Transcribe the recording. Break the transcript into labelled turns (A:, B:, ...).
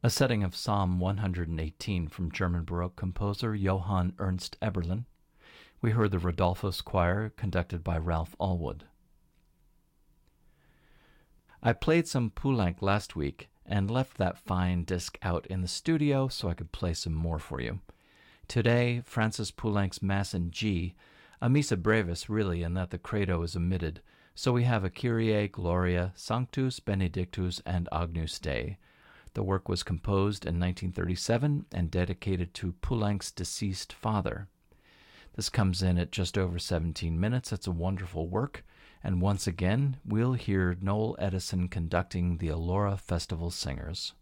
A: A setting of Psalm 118 from German Baroque composer Johann Ernst Eberlin. We heard the Rodolphus Choir, conducted by Ralph Allwood. I played some Poulenc last week and left that fine disc out in the studio so I could play some more for you. Today, Francis Poulenc's Mass in G, a Missa Brevis really, in that the Credo is omitted, so we have a Kyrie, Gloria, Sanctus, Benedictus, and Agnus Dei. The work was composed in 1937 and dedicated to Poulenc's deceased father. This comes in at just over 17 minutes. It's a wonderful work, and once again, we'll hear Noel Edison conducting the Alora Festival Singers.